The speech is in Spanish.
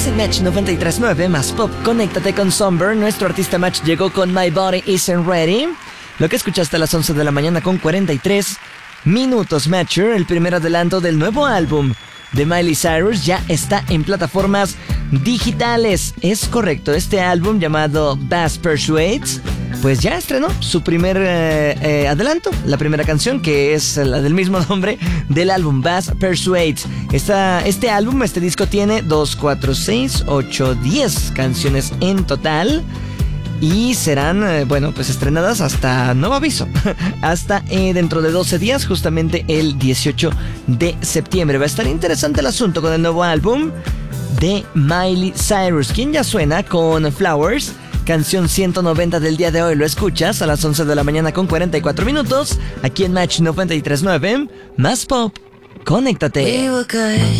Estás en Match 93.9 más pop. Conéctate con Somber. Nuestro artista Match llegó con My Body Isn't Ready. Lo que escuchaste a las 11 de la mañana con 43 minutos. Matcher, el primer adelanto del nuevo álbum de Miley Cyrus, ya está en plataformas digitales. Es correcto, este álbum llamado Bass Persuades, pues ya estrenó su primer adelanto, la primera canción, que es la del mismo nombre del álbum, Bass Persuades. Este disco tiene 2, 4, 6, 8, 10 canciones en total. Y serán, pues estrenadas hasta nuevo aviso, hasta dentro de 12 días, justamente el 18 de septiembre. Va a estar interesante el asunto con el nuevo álbum de Miley Cyrus, quien ya suena con Flowers, canción 190 del día de hoy. Lo escuchas a las 11 de la mañana con 44 minutos, aquí en Match 93.9, más pop. Conéctate.